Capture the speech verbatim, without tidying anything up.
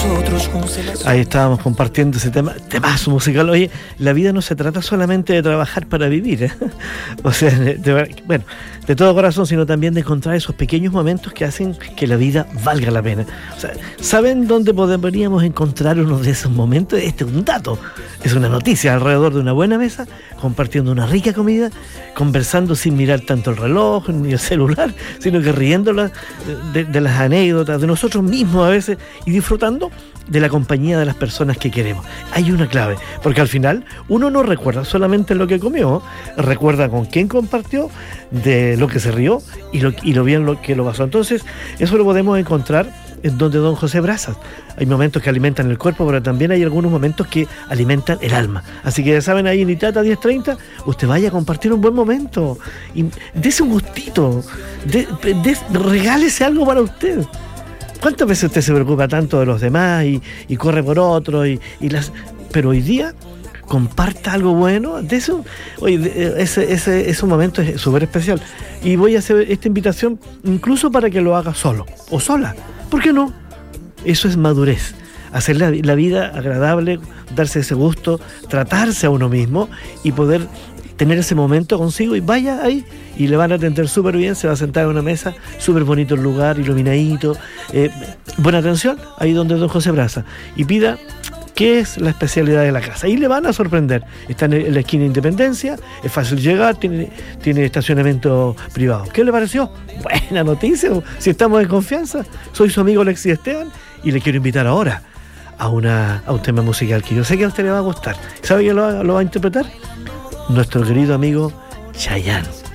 nosotros constelación. Ahí estábamos compartiendo ese tema, temazo musical. Oye, la vida no se trata solamente de trabajar para vivir, ¿eh? O sea, de, de, bueno, de todo corazón, sino también de encontrar esos pequeños momentos que hacen que la vida valga la pena. O sea, ¿saben dónde podríamos encontrar uno de esos momentos? Este es un dato, es una noticia, alrededor de una buena mesa, compartiendo una rica comida, conversando sin mirar tanto el reloj ni el celular, sino que riéndolas de, de las anécdotas, de nosotros mismos a veces, y disfrutando de la compañía de las personas que queremos. Hay una clave, porque al final uno no recuerda solamente lo que comió, recuerda con quién compartió, de lo que se rió y lo, y lo bien lo que lo pasó. Entonces, eso lo podemos encontrar en donde don José Brazas. Hay momentos que alimentan el cuerpo, pero también hay algunos momentos que alimentan el alma. Así que ya saben, ahí en Itata diez treinta, usted vaya a compartir un buen momento y dése un gustito, de, de, regálese algo para usted. ¿Cuántas veces usted se preocupa tanto de los demás y, y corre por otros? Y, y las, pero hoy día comparta algo bueno de eso. Oye, ese, ese, ese momento es súper especial. Y voy a hacer esta invitación incluso para que lo haga solo o sola. ¿Por qué no? Eso es madurez. Hacer la, la vida agradable, darse ese gusto, tratarse a uno mismo y poder tener ese momento consigo, y vaya ahí y le van a atender súper bien, se va a sentar en una mesa, súper bonito el lugar, iluminadito, eh, buena atención, ahí donde don José Brazas, y pida qué es la especialidad de la casa, y le van a sorprender. Está en la esquina de Independencia, es fácil llegar, tiene, tiene estacionamiento privado. ¿Qué le pareció? Buena noticia, si estamos en confianza. Soy su amigo Alexis Esteban y le quiero invitar ahora a, una, a un tema musical que yo sé que a usted le va a gustar. ¿Sabe quién lo va, lo va a interpretar? Nuestro querido amigo Chayanne.